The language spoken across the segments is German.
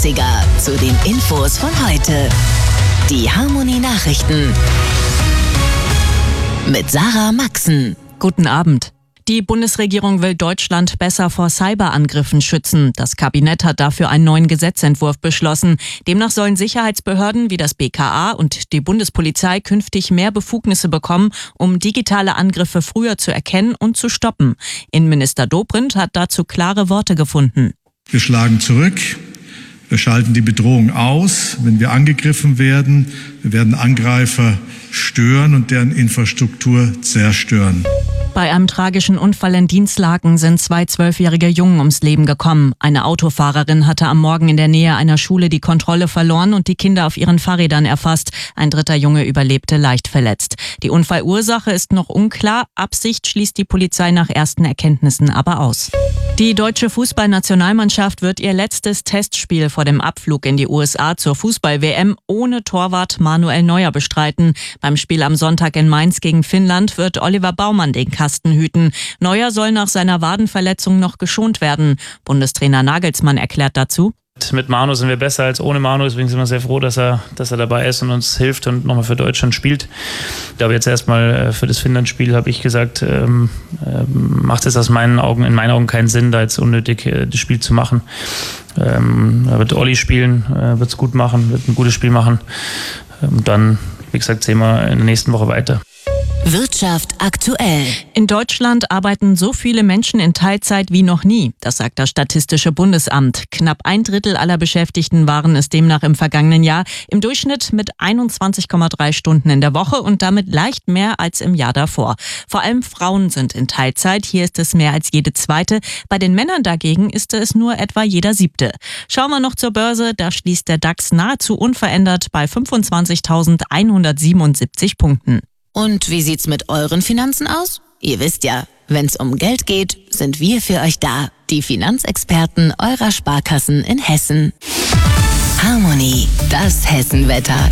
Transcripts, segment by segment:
80er zu den Infos von heute. Die Harmony Nachrichten mit Sarah Maxen. Guten Abend. Die Bundesregierung will Deutschland besser vor Cyberangriffen schützen. Das Kabinett hat dafür einen neuen Gesetzentwurf beschlossen. Demnach sollen Sicherheitsbehörden wie das BKA und die Bundespolizei künftig mehr Befugnisse bekommen, um digitale Angriffe früher zu erkennen und zu stoppen. Innenminister Dobrindt hat dazu klare Worte gefunden. Wir schlagen zurück. Wir schalten die Bedrohung aus, wenn wir angegriffen werden. Wir werden Angreifer stören und deren Infrastruktur zerstören. Bei einem tragischen Unfall in Dinslaken sind 2 12-jährige Jungen ums Leben gekommen. Eine Autofahrerin hatte am Morgen in der Nähe einer Schule die Kontrolle verloren und die Kinder auf ihren Fahrrädern erfasst. Ein dritter Junge überlebte leicht verletzt. Die Unfallursache ist noch unklar. Absicht schließt die Polizei nach ersten Erkenntnissen aber aus. Die deutsche Fußballnationalmannschaft wird ihr letztes Testspiel vor dem Abflug in die USA zur Fußball-WM ohne Torwart Manuel Neuer bestreiten. Beim Spiel am Sonntag in Mainz gegen Finnland wird Oliver Baumann den Kasten hüten. Neuer soll nach seiner Wadenverletzung noch geschont werden. Bundestrainer Nagelsmann erklärt dazu: Mit Manu sind wir besser als ohne Manu, deswegen sind wir sehr froh, dass er dabei ist und uns hilft und nochmal für Deutschland spielt. Aber jetzt erstmal für das Finnland-Spiel habe ich gesagt, macht es in meinen Augen keinen Sinn, da jetzt unnötig das Spiel zu machen. Da wird Olli spielen, wird es gut machen, wird ein gutes Spiel machen. Und dann, wie gesagt, sehen wir in der nächsten Woche weiter. Wirtschaft aktuell. In Deutschland arbeiten so viele Menschen in Teilzeit wie noch nie. Das sagt das Statistische Bundesamt. Knapp 1/3 aller Beschäftigten waren es demnach im vergangenen Jahr. Im Durchschnitt mit 21,3 Stunden in der Woche und damit leicht mehr als im Jahr davor. Vor allem Frauen sind in Teilzeit. Hier ist es mehr als jede zweite. Bei den Männern dagegen ist es nur etwa jeder 7. Schauen wir noch zur Börse. Da schließt der DAX nahezu unverändert bei 25.177 Punkten. Und wie sieht's mit euren Finanzen aus? Ihr wisst ja, wenn's um Geld geht, sind wir für euch da. Die Finanzexperten eurer Sparkassen in Hessen. Harmony, das Hessenwetter.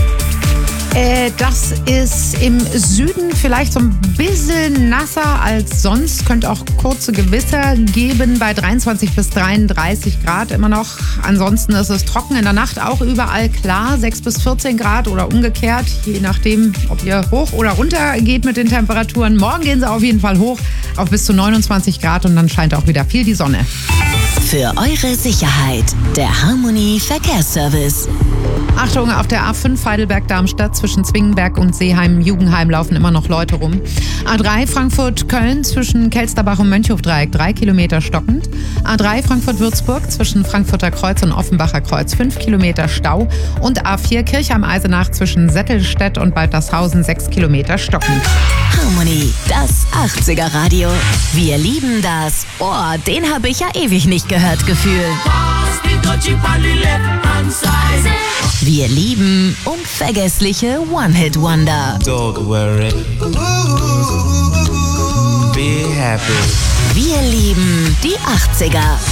Das ist im Süden vielleicht so ein bisschen nasser als sonst. Könnte auch kurze Gewitter geben bei 23 bis 33 Grad immer noch. Ansonsten ist es trocken, in der Nacht auch überall klar. 6 bis 14 Grad oder umgekehrt, je nachdem, ob ihr hoch oder runter geht mit den Temperaturen. Morgen gehen sie auf jeden Fall hoch auf bis zu 29 Grad und dann scheint auch wieder viel die Sonne. Für eure Sicherheit, der Harmony Verkehrsservice. Achtung, auf der A5 Heidelberg-Darmstadt zwischen Zwingenberg und Seeheim-Jugendheim laufen immer noch Leute rum. A3 Frankfurt-Köln zwischen Kelsterbach und Mönchhofdreieck 3 Kilometer stockend. A3 Frankfurt-Würzburg zwischen Frankfurter Kreuz und Offenbacher Kreuz 5 Kilometer Stau. Und A4 Kirchheim-Eisenach zwischen Settelstedt und Baltershausen 6 Kilometer stockend. Harmony, das 80er Radio. Wir lieben das. Oh, den habe ich ja ewig nicht gehört, Gefühl. Wir lieben unvergessliche One-Hit-Wonder. Don't worry. Be happy. Wir lieben die 80er.